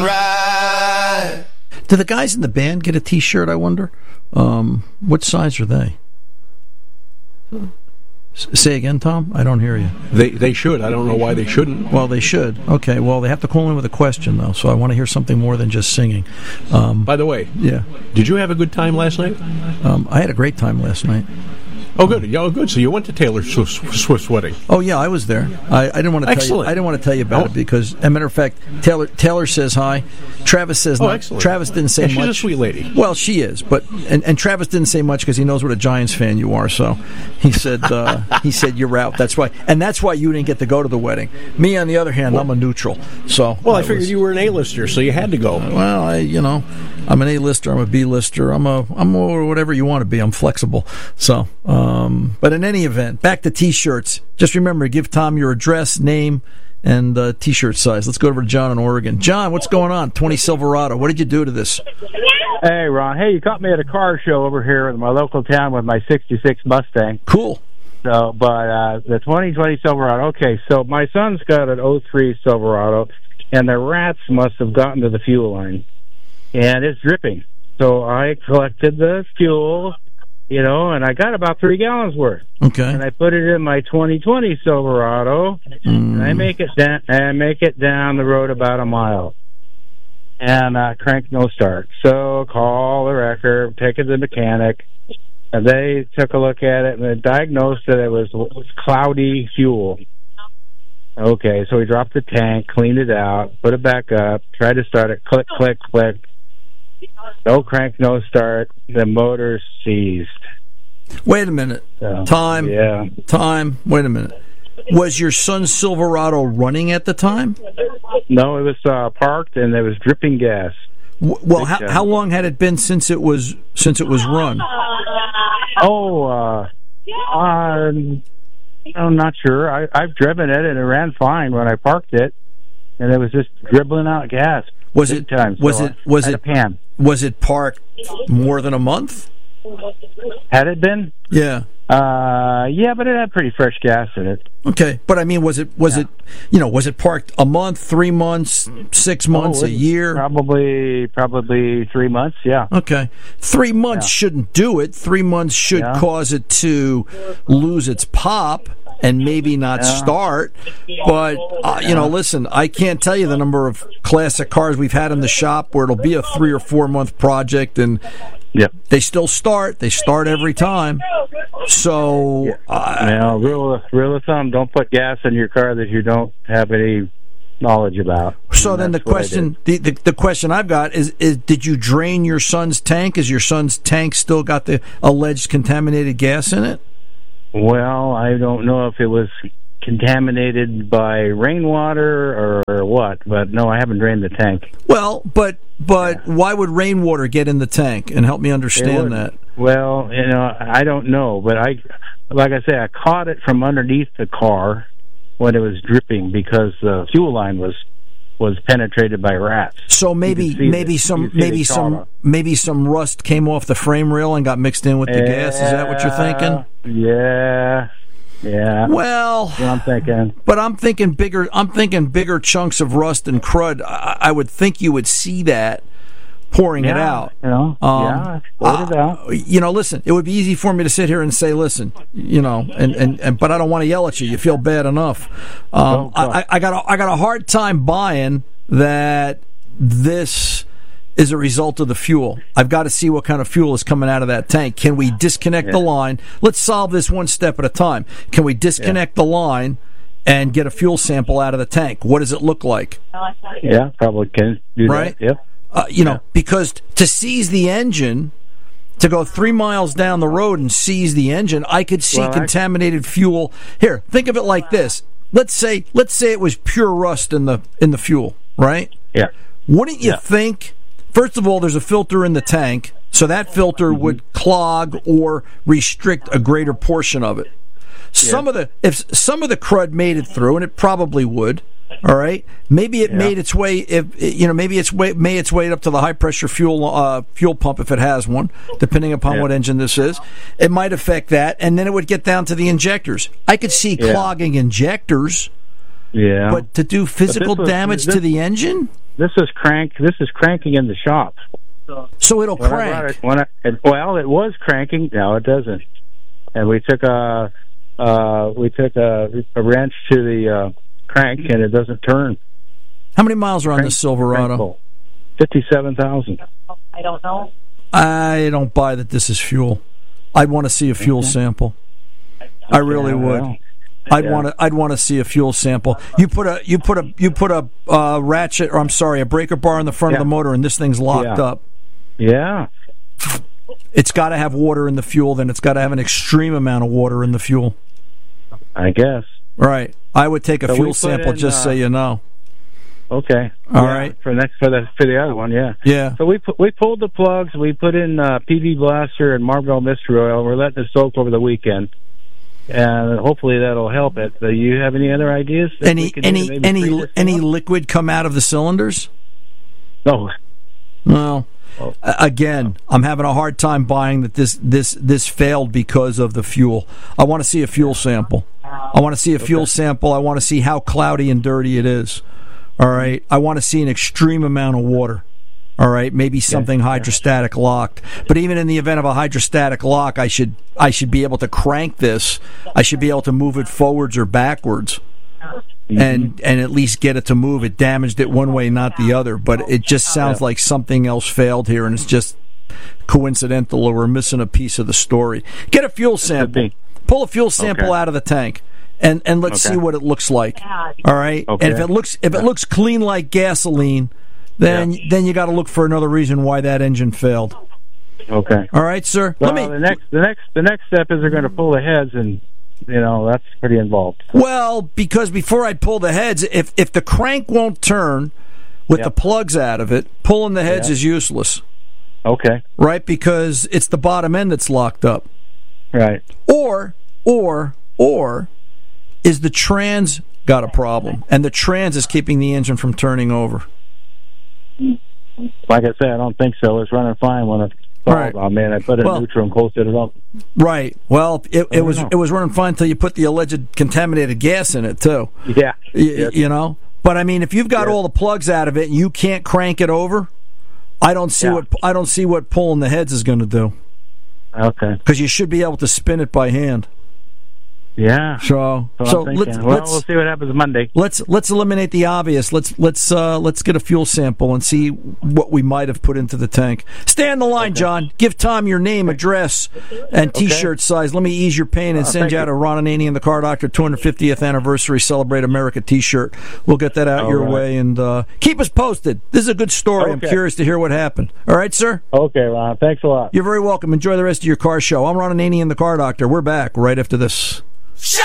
Right. Do the guys in the band get a T-shirt, I wonder? What size are they? Say again, Tom? I don't hear you. They should. I don't know why they shouldn't. Well, they should. Okay, well, they have to call in with a question, though, so I want to hear something more than just singing. By the way, yeah, did you have a good time last night? I had a great time last night. Oh, good. Yeah, good. So you went to Taylor Swift's wedding. Oh, yeah, I was there. I didn't want to tell you. I didn't want to tell you about it because, as a matter of fact, Taylor says hi. Travis says no. Excellent. Travis didn't say much. She's a sweet lady. Well, she is, but and Travis didn't say much because he knows what a Giants fan you are. So he said you're out. That's why, and that's why you didn't get to go to the wedding. Me, on the other hand, I'm a neutral. So I figured you were an A-lister, so you had to go. Well, I'm an A-lister. I'm a B-lister. I'm whatever you want to be. I'm flexible. So, but in any event, back to T-shirts. Just remember, give Tom your address, name, and T-shirt size. Let's go over to John in Oregon. John, what's going on? 20 Silverado. What did you do to this? Hey, Ron. Hey, you caught me at a car show over here in my local town with my 66 Mustang. Cool. So, but the 2020 Silverado. Okay, so my son's got an 03 Silverado, and the rats must have gotten to the fuel line, and it's dripping. So I collected the fuel, and I got about 3 gallons worth. Okay. And I put it in my 2020 Silverado, and I make it down the road about a mile. And crank no start. So call the wrecker, take it to the mechanic, and they took a look at it and they diagnosed that it was cloudy fuel. Okay, so we dropped the tank, cleaned it out, put it back up, tried to start it, click, click, click. No crank, no start. The motor seized. Wait a minute. Time. Yeah. Time. Wait a minute. Was your son's Silverado running at the time? No, it was parked and there was dripping gas. Well, how long had it been since it was run? I'm not sure. I've driven it and it ran fine when I parked it, and it was just dribbling out gas. Was it parked more than a month? Had it been? Yeah. Yeah, but it had pretty fresh gas in it. Okay, but I mean, was it parked a month, 3 months, 6 months, a year? Probably 3 months. Yeah. Okay, 3 months shouldn't do it. 3 months should cause it to lose its pop and maybe not start. But listen, I can't tell you the number of classic cars we've had in the shop where it'll be a 3 or 4 month project and. Yep. They still start. They start every time. So, rule of thumb: don't put gas in your car that you don't have any knowledge about. So then the question, the question I've got is: did you drain your son's tank? Is your son's tank still got the alleged contaminated gas in it? Well, I don't know if it was contaminated by rainwater or what, but no, I haven't drained the tank. Well, but why would rainwater get in the tank? And help me understand that. Well, I don't know, but like I say, I caught it from underneath the car when it was dripping because the fuel line was penetrated by rats. So maybe some rust came off the frame rail and got mixed in with the gas. Is that what you're thinking? Yeah. Yeah. Well, that's what I'm thinking. But I'm thinking bigger chunks of rust and crud. I would think you would see that pouring it out. Poured it out. Listen, it would be easy for me to sit here and say, listen, but I don't want to yell at you. You feel bad enough. I got a hard time buying that this is a result of the fuel. I've got to see what kind of fuel is coming out of that tank. Can we disconnect the line? Let's solve this one step at a time. Can we disconnect the line and get a fuel sample out of the tank? What does it look like? Yeah, probably can do that. Yep. Because to seize the engine, to go 3 miles down the road and seize the engine, I could see contaminated fuel. Here, think of it like this. Let's say it was pure rust in the fuel, right? Yeah. Wouldn't you think? First of all, there's a filter in the tank, so that filter would clog or restrict a greater portion of it. If some of the crud made it through, and it probably would, all right. Maybe it made its way. Maybe it's made its way up to the high pressure fuel pump if it has one, depending upon what engine this is. It might affect that, and then it would get down to the injectors. I could see clogging injectors. Yeah. But to do physical damage to the engine? This is cranking in the shop. So it'll crank. It was cranking. Now it doesn't. And we took a wrench to the crank, and it doesn't turn. How many miles are on this Silverado? 57,000. I don't know. I don't buy that this is fuel. I'd want to see a fuel sample. I really would. I'd want to see a fuel sample. You put a ratchet, or I'm sorry, a breaker bar in the front of the motor, and this thing's locked up. Yeah. It's got to have water in the fuel. Then it's got to have an extreme amount of water in the fuel. I guess. Right. I would take a fuel sample just so you know. Okay. All right. For the other one, yeah. Yeah. So we pulled the plugs. We put in PV Blaster and Marlboro Mystery Oil. We're letting it soak over the weekend, and hopefully that'll help it. Do you have any other ideas? Any liquid come out of the cylinders? No. Well, again, I'm having a hard time buying that this failed because of the fuel. I want to see a fuel sample. I want to see a fuel sample. I want to see how cloudy and dirty it is. All right. I want to see an extreme amount of water. All right. Maybe something hydrostatic locked. But even in the event of a hydrostatic lock, I should be able to crank this. I should be able to move it forwards or backwards. And at least get it to move. It damaged it one way, not the other. But it just sounds like something else failed here, and it's just coincidental, or we're missing a piece of the story. Get a fuel sample. Pull a fuel sample out of the tank, and let's see what it looks like. All right. Okay. And if it looks clean like gasoline, then you got to look for another reason why that engine failed. Okay. All right, sir. Well, the next step is they're going to pull the heads, and that's pretty involved. Well, because before I pull the heads, if the crank won't turn with the plugs out of it, pulling the heads is useless. Okay. Right, because it's the bottom end that's locked up. Right. Or is the trans got a problem, and the trans is keeping the engine from turning over? Like I said, I don't think so. It's running fine when it's right. Oh man, I put it in neutral and closed it up. Right. Well, it was running fine until you put the alleged contaminated gas in it too. Yeah. You know. But I mean, if you've got all the plugs out of it and you can't crank it over, I don't see what pulling the heads is going to do. Okay. Because you should be able to spin it by hand. Yeah. So we'll see what happens Monday. Let's eliminate the obvious. Let's get a fuel sample and see what we might have put into the tank. Stay on the line, John. Give Tom your name, address, and T-shirt size. Let me ease your pain and send you out a Ron Ananian, the Car Doctor 250th anniversary Celebrate America T-shirt. We'll get that out your way, and keep us posted. This is a good story. I'm curious to hear what happened. All right, sir? Okay, Ron. Thanks a lot. You're very welcome. Enjoy the rest of your car show. I'm Ron Ananian, the Car Doctor. We're back right after this.